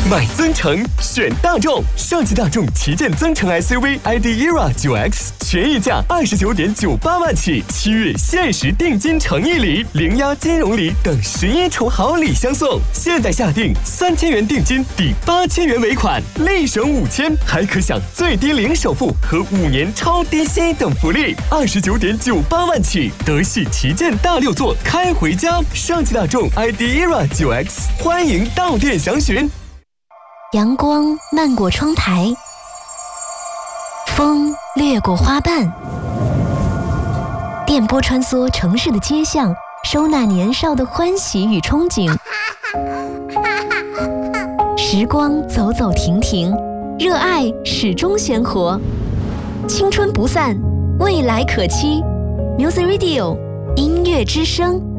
买增程选大众，上汽大众旗舰增程 SUV ID ERA 9X权益价29.98万起，7月限时定金诚意礼、零押金融礼等11重好礼相送。现在下定3000元定金抵8000元尾款，立省5000，还可享最低零首付和5年超低息等福利，29.98万起，德系旗舰大6座开回家。上汽大众 ID ERA 9X， 欢迎到店详询。 阳光漫过窗台，风掠过花瓣，电波穿梭城市的街巷，收纳年少的欢喜与憧憬。时光走走停停，热爱始终鲜活，青春不散，未来可期。Music Radio 音乐之声。